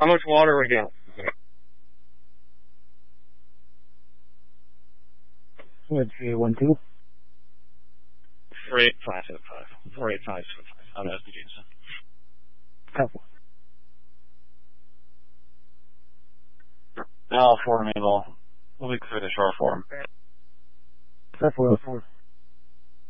How much water we got? 312. 48575. 48575. On SPGs. Couple. Now for Mabel. We'll be clear the shore form. That's 404.